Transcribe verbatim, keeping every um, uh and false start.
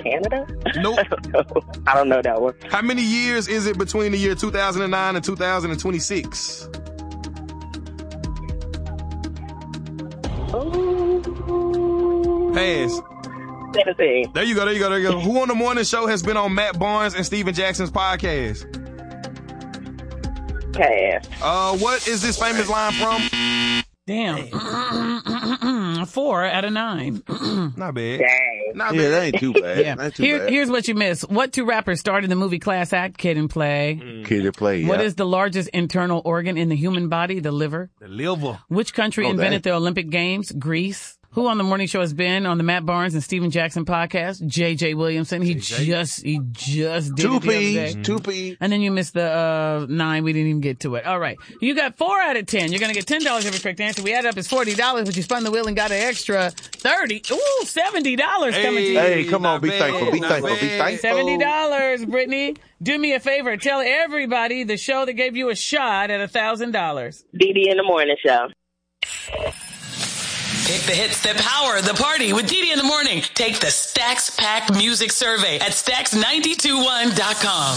Canada? Nope. I don't know. I don't know that one. How many years is it between the year two thousand nine and two thousand twenty-six? Oh. Pass. seventeen. There you go, there you go, there you go. Who on the morning show has been on Matt Barnes and Steven Jackson's podcast? Pass. Uh, what is this famous line from? Damn. Four out of nine. Not bad. Dang. Not Yeah, bad. that ain't too bad. Yeah. Not too Here, bad. here's what you missed. What two rappers starred in the movie Class Act? Kid and Play. Mm. Kid to play. What yeah. is the largest internal organ in the human body? The liver. The liver. Which country Oh, invented dang. the Olympic Games? Greece. Who on the morning show has been on the Matt Barnes and Steven Jackson podcast? J J Williamson. He J J. just, he just did two it the other P's? day. Two P's. And then you missed the uh nine. We didn't even get to it. All right. You got four out of ten. You're going to get ten dollars every correct answer. We add up as forty dollars, but you spun the wheel and got an extra thirty. Ooh, seventy dollars coming to you. Hey, come on, be Not thankful, be bad, thankful, not be bad. thankful. seventy dollars, Brittany. Do me a favor. Tell everybody the show that gave you a shot at one thousand dollars. D D in the morning show. Pick the hits that power the party with Dee Dee in the morning. Take the Stacks Pack Music Survey at stacks nine two one dot com.